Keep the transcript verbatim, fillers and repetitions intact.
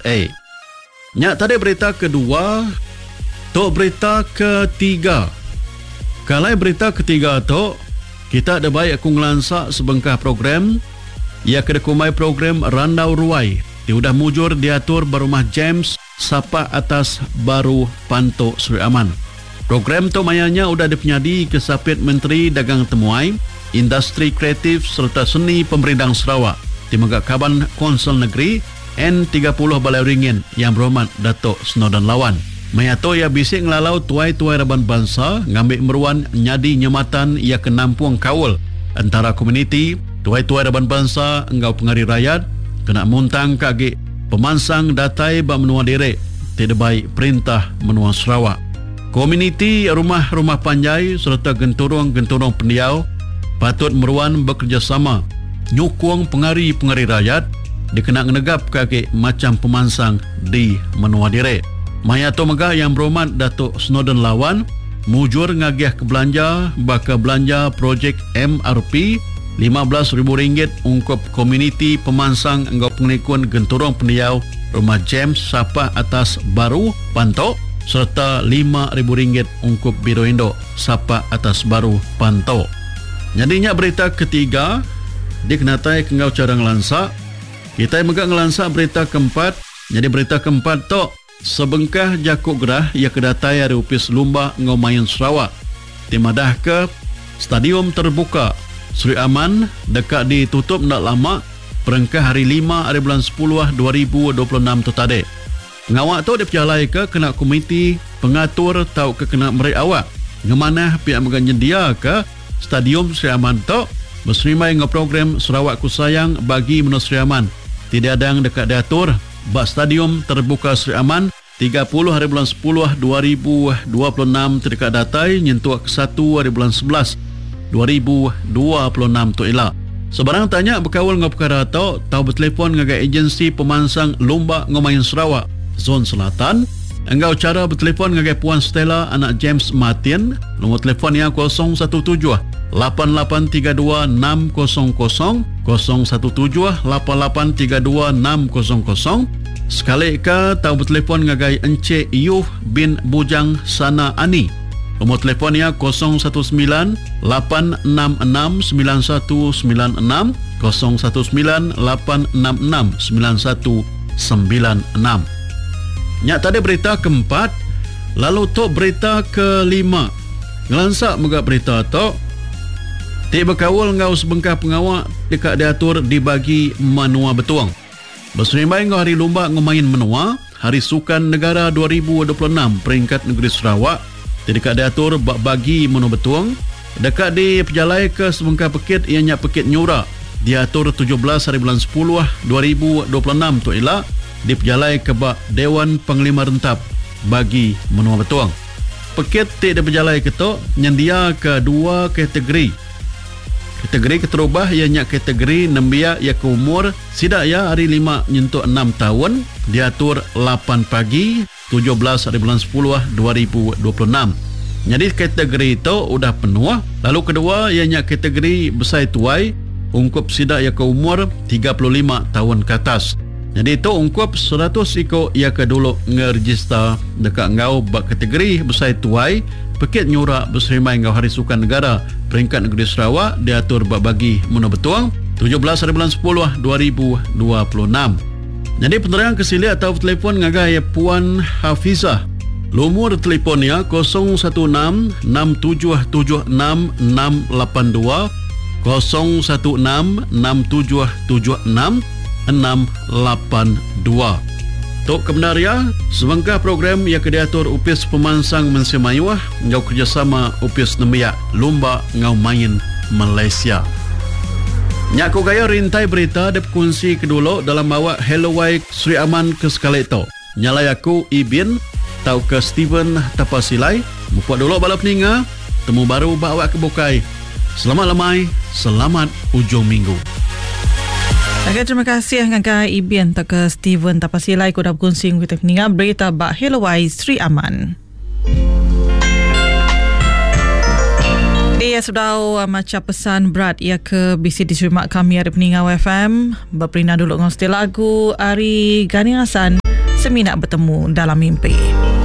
A. Nyak tadi berita kedua, tok berita ketiga. Kalau berita ketiga tok, kita ada baik aku ngelansak sebengkah program, ia kedekumai program Randau Ruai. Dia udah mujur diatur berumah James Sapa atas baru Panto Sri Aman. Program tu mayanya udah dipenyadi ke sapit Menteri Dagang Temuai, Industri Kreatif serta Seni Pemerintah Sarawak. Di Megakaban Konsel Negeri N tiga puluh Balai Ringin yang berhormat Datuk Snowden Lawan. Mayato ia bisik ngelalau tuai-tuai Raban Bangsa ngambil meruan nyadi nyematan ia kenampuang kawal antara komuniti tuai-tuai Raban Bangsa engau pengari rakyat kena muntang kaki pemansang datai ba menua direk tidak baik perintah menua Sarawak. Komuniti rumah-rumah panjai serta genturung-genturung pendiau patut meruan bekerjasama nyukung pengari-pengari rakyat dikena negap kaki macam pemansang di menua direk. Mayato megah yang berhormat Datuk Snowden Lawan mujur ngagiah ke belanja baka belanja projek M R P lima belas ribu ringgit ungkup komuniti pemansang engau pengelikun genturung pendiau rumah James Sapa atas baru Panto serta lima ribu ringgit ungkup Biro Indo Sapa atas baru Panto. Jadinya berita ketiga dikenatai kengau cara ngelansak. Kita megak ngelansak berita keempat. Jadi berita keempat tok sebengkah jakuk gerah ia kedatai hari upis lumba ngau main Sarawak. Timadah ke stadium terbuka Sri Aman dekat ditutup nak lama perengkah hari lima hari bulan sepuluh dua ribu dua puluh enam tu tadi. Ngawak tu diperjalai ke kena komiti pengatur tau ke kena merik awak. Ngemana pihak mengenyedia ke stadium Sri Aman tu berserimai dengan program Sarawak Ku Sayang bagi menurut Sri Aman. Tidak ada yang dekat diatur bak stadium terbuka Sri Aman tiga puluh hari bulan sepuluh dua ribu dua puluh enam terdekat datai nyentuh ke satu hari bulan sebelas dua ribu dua puluh enam tu elak. Sebarang tanya berkawal dengan perkara tau, tahu bertelefon dengan agensi pemansang lomba ngomain Sarawak Zon Selatan. Engkau cara bertelefon dengan Puan Stella anak James Martin. Nombor telefon yang kosong satu tujuh lapan lapan tiga dua enam kosong kosong kosong satu tujuh lapan lapan tiga dua enam kosong kosong. Sekali ke tahu bertelefon dengan Encik Yuf bin Bujang Sana Ani. Nombor telefonnya kosong satu sembilan lapan enam enam sembilan satu sembilan enam kosong satu sembilan lapan enam enam sembilan satu sembilan enam. Nyak tadi berita keempat, lalu tok berita kelima. Ngelansak megak berita tok. Tik berkawal ngau sebengkah pengawak dekat diatur dibagi menua betuang. Berserimbai ngau hari lumba ngomain menua, Hari Sukan Negara dua ribu dua puluh enam peringkat negeri Sarawak. Dekat diatur bagi menua betuang. Dekat di perjalai ke sebengkah pekit ianya pekit nyura. Diatur tujuh belas hari bulan sepuluh dua ribu dua puluh enam tu elak. Di perjalai ke bak Dewan Panglima Rentap bagi menua betuang. Pekit tik di perjalai ke tu nyendia ke dua kategori. Kategori keterubah ianya kategori nembia ia ke umur sidak ya hari lima nyentuh enam tahun. Diatur lapan pagi tujuh belas hari bulan sepuluh dua ribu dua puluh enam. Jadi kategori itu sudah penuh. Lalu kedua ianya kategori besar tuai ungkup sidak ia ke umur tiga puluh lima tahun ke atas. Jadi itu ungkup seratus iko ia ke dulu ngerejista dekat ngau bak kategori besar tuai pekit nyurak berserimai ngau Hari Sukan Negara peringkat negeri Sarawak diatur bak bagi menua betuang tujuh belas hari bulan sepuluh dua ribu dua puluh enam. Jadi penerangan kesiliat atau telefon ngagai Puan Hafizah. Nomor telefonnya kosong satu enam enam tujuh tujuh enam enam lapan dua kosong satu enam enam tujuh tujuh enam enam lapan dua. Tok kebenaria sebengkah program yang diatur upis pemansang mensemayuah ngau kerjasama upis nemiak lomba ngau main Malaysia. Nyak ko gaya rintai berita dep kunci kedulu dalam bawa Hello Wai Sri Aman ke sekali itu. Nyalai aku Ibin tau ke Steven Tapasilai. Mupuat dulu balap ninga. Temu baru bawa ke Bukai. Selamat lemai, selamat ujung minggu. Okay, terima kasih dengan Ibin tak ke Steven Tapasilai ko dah berkongsi kita ninga berita ba Hello Wai Sri Aman. Ia sudah uh, macam pesan berat ia ke bisi diterima kami ada peninggal F M berperindah dulu dengan setel lagu Ari Gani Hasan semina bertemu dalam mimpi.